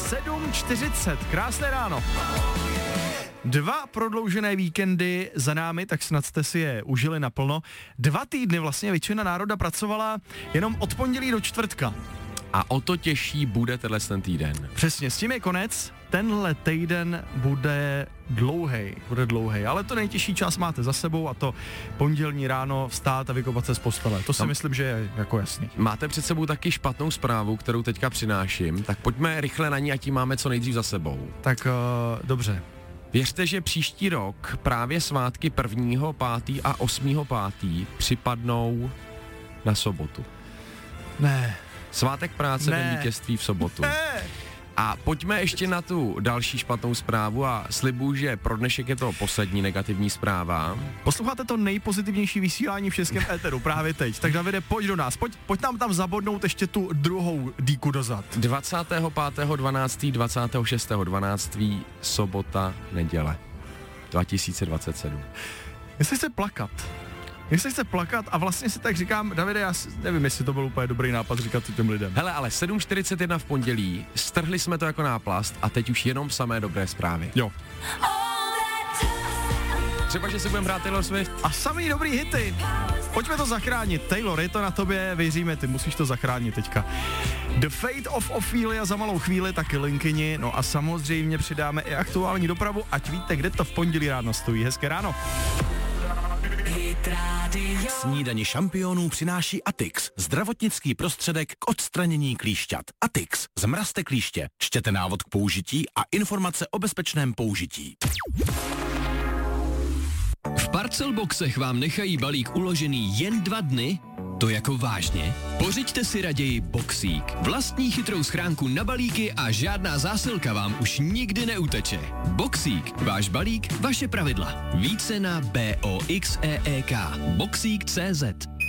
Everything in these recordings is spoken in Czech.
7:40. Krásné ráno. 2 prodloužené víkendy za námi, tak snad jste si je užili naplno. 2 týdny vlastně většina národa pracovala jenom od pondělí do čtvrtka. A o to těžší bude ten týden. Přesně, s tím je konec. Tenhle týden bude dlouhej, ale to nejtěžší čas máte za sebou a to pondělní ráno vstát a vykopat se z postele. To si myslím, že je jako jasný. Máte před sebou taky špatnou zprávu, kterou teďka přináším, tak pojďme rychle na ní, ať ji máme co nejdřív za sebou. Tak dobře. Věřte, že příští rok právě svátky 1., 5. a 8. 5. připadnou na sobotu. Ne. Svátek práce, Den vítězství v sobotu. A pojďme ještě na tu další špatnou zprávu a slibuju, že pro dnešek je to poslední negativní zpráva. Posloucháte to nejpozitivnější vysílání v českém éteru právě teď. Tak Davide, pojď do nás, pojď nám tam zabodnout ještě tu druhou díku dozad. 25.12., 26.12. sobota, neděle 2027. Jestli chce plakat a vlastně si tak říkám, Davide, já nevím, jestli to byl úplně dobrý nápad říkat to těm lidem. Hele, ale 7:41 v pondělí, strhli jsme to jako náplast a teď už jenom samé dobré zprávy. Jo. Třeba, že si budeme hrát Taylor Swift. A samý dobrý hity. Pojďme to zachránit. Taylor, je to na tobě, věříme, ty musíš to zachránit teďka. The Fate of Ophelia za malou chvíli, taky linkyni, no a samozřejmě přidáme i aktuální dopravu, ať víte, kde to v pondělí ráno stojí. Hezké ráno. Snídani šampionů přináší Atix, zdravotnický prostředek k odstranění klíšťat. Atix, zmrazte klíště, čtěte návod k použití a informace o bezpečném použití. V Parcelboxech vám nechají balík uložený jen 2 dny? To jako vážně? Pořiďte si raději Boxík. Vlastní chytrou schránku na balíky a žádná zásilka vám už nikdy neuteče. Boxík. Váš balík, vaše pravidla. Více na BOXEEK. Boxík.cz.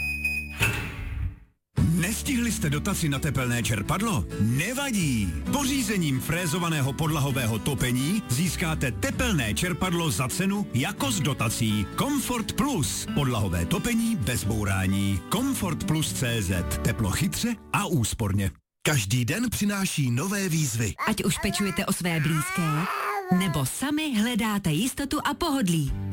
Nestihli jste dotaci na tepelné čerpadlo? Nevadí! Pořízením frézovaného podlahového topení získáte tepelné čerpadlo za cenu jako s dotací. Comfort Plus. Podlahové topení bez bourání. Comfort Plus.cz. Teplo chytře a úsporně. Každý den přináší nové výzvy. Ať už pečujete o své blízké, nebo sami hledáte jistotu a pohodlí.